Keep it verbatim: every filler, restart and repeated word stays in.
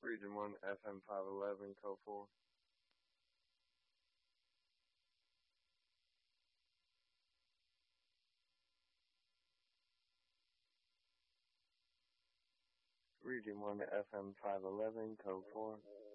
Region one, F M five eleven, code four. Region one, F M five eleven, code four.